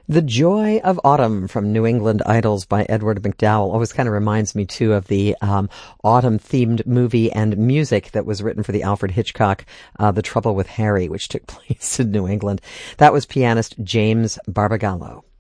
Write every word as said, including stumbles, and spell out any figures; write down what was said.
The Joy of Autumn from New England Idols by Edward McDowell always kind of reminds me, too, of the um, autumn-themed movie and music that was written for the Alfred Hitchcock, uh, The Trouble with Harry, which took place in New England. That was pianist James Barbagallo.